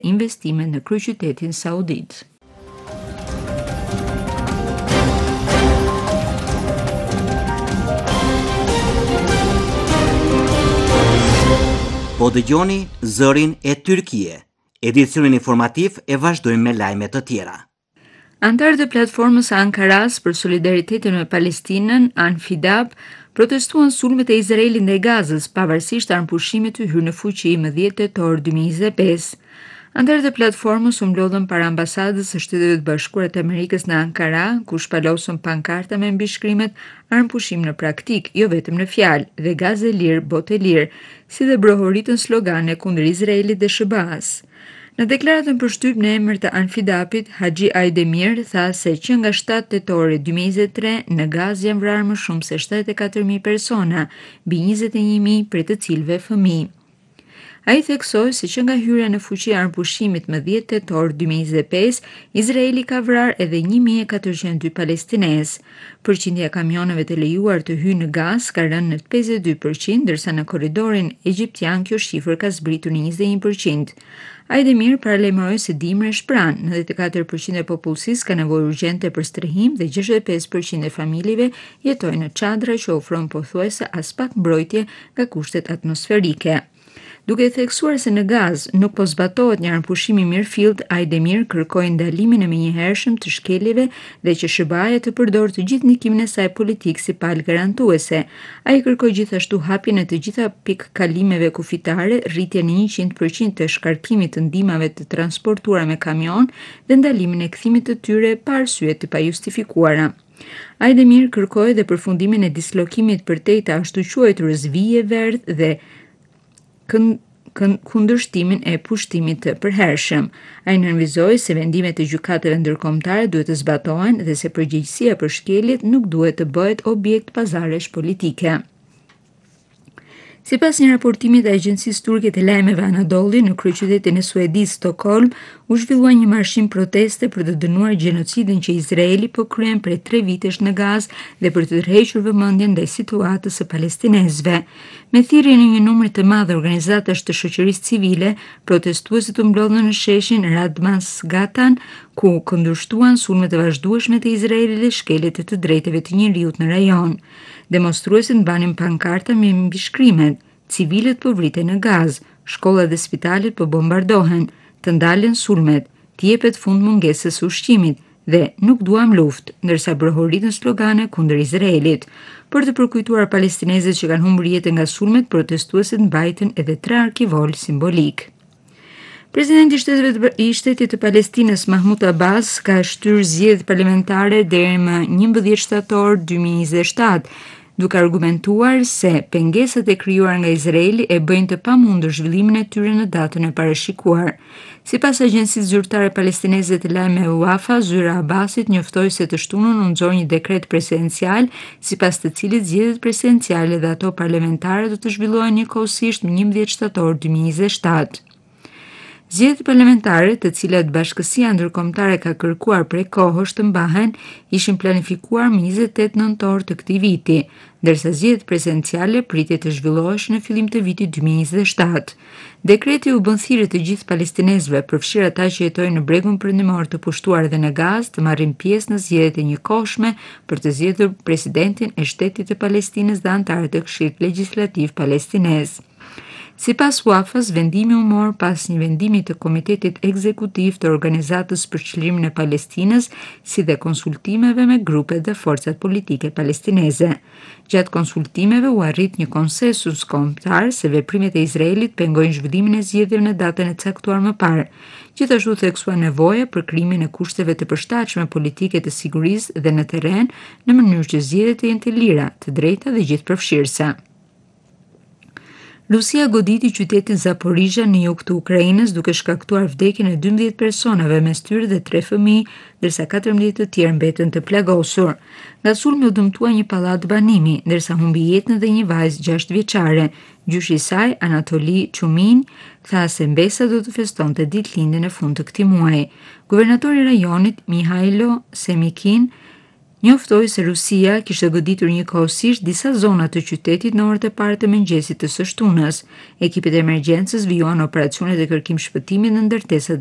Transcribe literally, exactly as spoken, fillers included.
investime në kryeqytetin saudit. Po dëgjoni zërin e Tyrkie. Edicionin informativ e vazhdojmë me lajme të tjera. Antarët e platformës Ankaras për solidaritetin me Palestinën, Anfidab, protestuan sulmet e Izraelit ndaj Gazës, pavarësisht armëpushimit të hyrë në fuqi më dhjetë tetor dy mijë e njëzet e pesë. Antarët e platformës u mblodhën para ambasadës së Shtetit të Bashkuara të Amerikës në Ankara, ku shpalosën pankarta me mbishkrimet armëpushim në praktik, jo vetëm në fjalë, dhe Gazë e lirë, botë e lirë, si dhe brohoritën slogane kundër Izraelit dhe S B A-s. Në deklaratën për shtyp në emër të Anfidapit, Haxhi Ajdemir tha se që nga shtatë tetori dy mijë e njëzet e tre në Gazë janë vrarë më shumë se shtatëdhjetë e katër mijë persona, mbi njëzet e një mijë prej të cilëve fëmijë. Ai theksoi se që nga hyrja në fuqi e armëpushimit më dhjetë tetor dy mijë e njëzet e pesë, Izraeli ka vrarë edhe një mijë e katërqind e dy palestinez. Përqindja e kamioneve të lejuar të hyjnë në Gazë ka rënë në pesëdhjetë e dy përqind, ndërsa në korridorin egjiptian kjo shifër ka zbritur në njëzet e një përqind. Ajdemir paralajmëroi se dimri është pranë, nëntëdhjetë e katër përqind e popullsisë ka nevojë urgjente për strehim dhe gjashtëdhjetë e pesë përqind e familjeve jetojnë në çadra që ofrojnë pothuajse as pak mbrojtje nga kushtet atmosferike. Duke theksuar se në Gazë nuk po zbatohet një armëpushim i mirëfillt, Ajdemir kërkoi ndalimin e menjëhershëm të shkeljeve dhe që S B A-ja të përdorë të gjithë ndikimin e saj politik si palë garantuese. Ai kërkoi gjithashtu hapjen e të gjitha pikkalimeve kufitare, rritjen në njëqind përqind të shkarkimit të ndihmave të transportuara me kamion dhe ndalimin e kthimit të tyre pa arsye të pajustifikuara. Ajdemir kërkoi dhe përfundimin e dislokimit përtej të ashtu quajturës vije verdh dhe kundërshtimin e pushtimit të përhershëm. Ai nënvizoi se vendimet e gjykatave ndërkombëtare duhet të zbatohen dhe se përgjegjësia për shkeljet nuk duhet të bëhet objekt pazaresh politike. Sipas një raportimi të agjencisë turke të lajmeve Anadolu, në kryeqytetin e Suedisë, Stockholm, u zhvillua një marshim proteste për të dënuar gjenocidin që Izraeli po kryen prej tre vitesh në Gazë dhe për të tërhequr vëmendjen ndaj situatës së palestinezëve. Me thirrjen e një numri të madh organizatash të shoqërisë civile, protestuesit u mblodhën në sheshin Radmansgatan, ku kundërshtuan sulmet e vazhdueshme të Izraelit dhe shkeljet e të drejtave të njerëzit në rajon. Demonstruesit mbanin pankarta me mbishkrimet: civilët po vriten në Gazë, shkollat dhe spitalet po bombardohen, të ndalen sulmet, të jepet fund mungesës së ushqimit dhe nuk duam luftë, ndërsa brohoritën slogane kundër Izraelit. Për të përkujtuar palestinezët që kanë humbur jetën nga sulmet, protestuesit mbajtën edhe tre arkivol simbolik. Presidenti i Shtetit të Palestinës Mahmud Abbas ka shtyrë zgjedhje parlamentare deri më njëmbëdhjetë shtator dy mijë e njëzet e shtatë, duke argumentuar se pengesat e krijuara nga Izraeli e bëjnë të pamundur zhvillimin e tyre në datën e parashikuar. Sipas agjencisë zyrtare palestineze të lajmeve Wafa, zyra e Abbasit njoftoi se të shtunën u nxorr një dekret presidencial, sipas të cilit zgjedhjet presidenciale dhe ato parlamentare do të zhvillohen njëkohësisht më njëmbëdhjetë shtator dy mijë e njëzet e shtatë. Zgjedhjet parlamentare, të cilat Bashkësia Ndërkombëtare ka kërkuar prej kohësh të mbahen, ishin planifikuar më njëzet e tetë nëntor të këtij viti, ndërsa zgjedhjet presidenciale pritej të zhvilloheshin në fillim të vitit dy mijë e njëzet e shtatë. Dekreti u bën thirrje të gjithë palestinezëve, përfshirë ata që jetojnë në bregun perëndimor të pushtuar dhe në Gazë, të marrin pjesë në zgjedhjet e njëkohshme për të zgjedhur presidentin e Shtetit të Palestinës dhe anëtarët e Këshillit Legjislativ Palestinez. Sipas Wafas, vendimi u mor pas një vendimi të Komitetit Ekzekutiv të Organizatës për Çlirin e Palestinës, si dhe konsultimeve me grupet dhe forcat politike palestineze. Gjatë konsultimeve u arrit një konsensus kombëtar se veprimet e Izraelit pengojnë zhvillimin e zgjedhjeve në datën e caktuar më parë. Gjithashtu theksua nevoja për krijimin e kushteve të përshtatshme politike të sigurisë dhe në terren, në mënyrë që zgjedhjet të jenë të lira, të drejta dhe gjithëpërfshirëse. Rusia goditi qytetin Zaporizhia në jug të Ukrainës duke shkaktuar vdekjen e dymbëdhjetë personave, mes tyre dhe tre fëmijë, ndërsa katërmbëdhjetë të tjerë mbeten të plagosur. Nga sulmi u dëmtua një pallat banimi, ndërsa humbi jetën edhe një vajzë gjashtë vjeçare. Gjyshi i saj, Anatoli Çumin, tha se mbesa do të festonte ditëlindjen në fund të këtij muaji. Guvernatori i rajonit, Mihailo Semikin, njoftoi se Rusia kishte goditur njëkohësisht disa zona të qytetit në orët e parë të mëngjesit të së shtunës. Ekipet e emergjencës vijuan operacionet e kërkim shpëtimi në ndërtesat